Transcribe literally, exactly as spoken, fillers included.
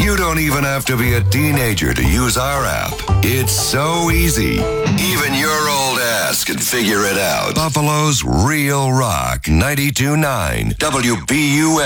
You don't even have to be a teenager to use our app. It's so easy. Even your old ass can figure it out. Buffalo's Real Rock ninety-two point nine W B U